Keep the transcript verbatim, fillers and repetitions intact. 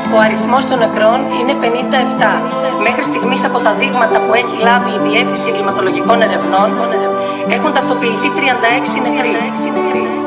Ο αριθμός των νεκρών είναι πενήντα επτά. Μέχρι στιγμής, από τα δείγματα που έχει λάβει η Διεύθυνση Εγκληματολογικών Ερευνών, έχουν ταυτοποιηθεί τριάντα έξι νεκροί.